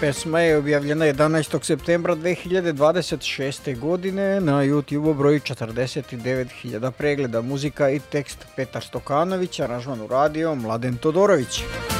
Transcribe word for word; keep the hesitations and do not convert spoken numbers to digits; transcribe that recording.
Pesma je objavljena jedanaestog septembra dve hiljade dvadeset šeste. godine na YouTube broji četrdeset devet hiljada pregleda. Muzika i tekst Petar Stokanović, aranžman uradio Mladen Todorović.